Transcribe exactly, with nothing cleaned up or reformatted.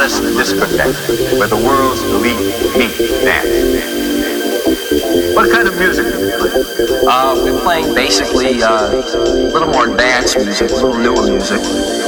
modest discotheque where the world's elite hate dance. What kind of music do you play? Uh, we're playing basically uh, a little more dance music, a little newer music.